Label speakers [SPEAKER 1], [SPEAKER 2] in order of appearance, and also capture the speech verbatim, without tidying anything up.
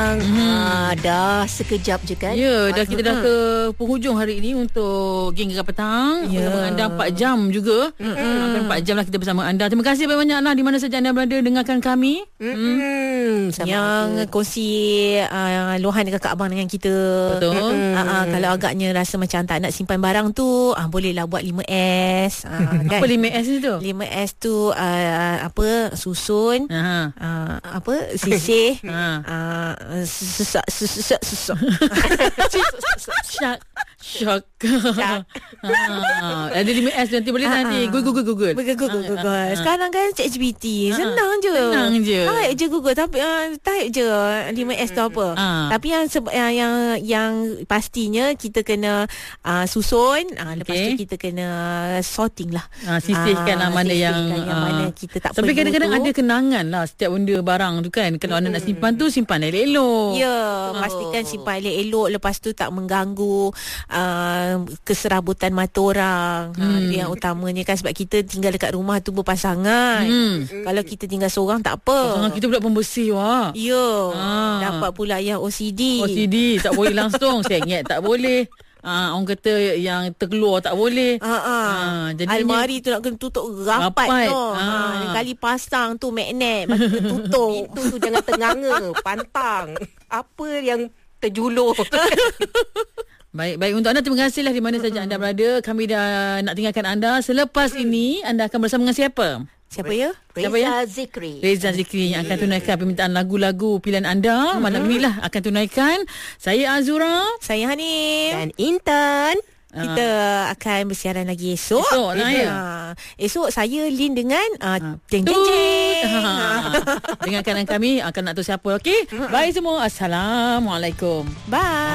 [SPEAKER 1] petang. Mm-hmm. uh, Dah sekejap je kan.
[SPEAKER 2] Ya, dah kita dah ke penghujung hari ini untuk Geng Gegar Petang.
[SPEAKER 1] Ya.
[SPEAKER 2] Bersama anda empat jam juga. mm-hmm. empat jam lah kita bersama anda. Terima kasih banyak-banyak lah di mana saja anda berada dengarkan kami.
[SPEAKER 1] mm-hmm.
[SPEAKER 2] mm.
[SPEAKER 3] Yang kongsi uh, luahan kakak abang dengan kita.
[SPEAKER 2] Betul.
[SPEAKER 3] mm-hmm. uh, uh, Kalau agaknya rasa macam tak nak simpan barang tu, uh, bolehlah buat lima S. uh, kan?
[SPEAKER 2] Apa lima S ni tu?
[SPEAKER 3] lima S tu uh, apa, susun,
[SPEAKER 2] Aha.
[SPEAKER 3] uh, apa, sisih,
[SPEAKER 2] Ha.
[SPEAKER 3] uh, sesak sesak sesak.
[SPEAKER 2] Syak. Syak. Ha. Ada lima S nanti boleh nanti Google Google Google.
[SPEAKER 3] Google Google Google. Sekarang kan ChatGPT senang je.
[SPEAKER 2] Senang je.
[SPEAKER 3] Type je Google, tapi uh, type je lima S tu apa.
[SPEAKER 2] Ha.
[SPEAKER 3] Tapi yang seba- yang yang, yang pastinya kita kena uh, susun, uh, lepas
[SPEAKER 2] Okay.
[SPEAKER 3] tu kita kena sorting lah.
[SPEAKER 2] Ha, sisihkan lah
[SPEAKER 3] Ah,
[SPEAKER 2] mana yang,
[SPEAKER 3] sisihkan yang
[SPEAKER 2] ah.
[SPEAKER 3] mana kita tak
[SPEAKER 2] Tapi
[SPEAKER 3] perlu
[SPEAKER 2] kadang-kadang
[SPEAKER 3] tu.
[SPEAKER 2] ada kenangan lah setiap benda barang tu kan. Kalau anda nak simpan tu, simpan elok-elok.
[SPEAKER 3] Ya, pastikan simpan elok-elok, lepas tu tak mengganggu uh, keserabutan mata orang.
[SPEAKER 2] Hmm.
[SPEAKER 3] Ha, yang utamanya kan, sebab kita tinggal dekat rumah tu berpasangan.
[SPEAKER 2] Hmm.
[SPEAKER 3] Kalau kita tinggal seorang tak apa.
[SPEAKER 2] Pasangan kita pula pembersih wah.
[SPEAKER 3] Ya,
[SPEAKER 2] Ah.
[SPEAKER 3] dapat pula yang O C D.
[SPEAKER 2] O C D tak boleh langsung. Sengit tak boleh. Ah, orang kata yang terkeluar tak boleh.
[SPEAKER 3] Ha ah.
[SPEAKER 2] Ah, jadinya-
[SPEAKER 3] Almari tu nak kena tutup rapat,
[SPEAKER 2] Rapat.
[SPEAKER 3] tu.
[SPEAKER 2] Ah.
[SPEAKER 3] Ha, kali pasang tu magnet, bagi kita tutup.
[SPEAKER 1] Itu tu jangan tenganga, pantang. Apa yang terjulur.
[SPEAKER 2] Baik, baik untuk anda, terima kasihlah di mana saja anda berada. Kami dah nak tinggalkan anda. Selepas ini anda akan bersama dengan siapa?
[SPEAKER 3] Siapa ya?
[SPEAKER 2] Siapa ya?
[SPEAKER 1] Reza Zikri.
[SPEAKER 2] Reza Zikri yang akan tunaikan permintaan lagu-lagu pilihan anda. Malam ni lah akan tunaikan. Saya Azura.
[SPEAKER 3] Saya Hanif.
[SPEAKER 1] Dan Intan.
[SPEAKER 3] Kita akan bersiaran lagi esok.
[SPEAKER 2] Esok, nah, ya.
[SPEAKER 3] Ah, esok saya Lin dengan uh, Jeng Jeng
[SPEAKER 2] Tut.
[SPEAKER 3] Jeng.
[SPEAKER 2] Ha. Dengarkan kami akan nak tahu siapa. Okey. Bye semua. Assalamualaikum.
[SPEAKER 3] Bye.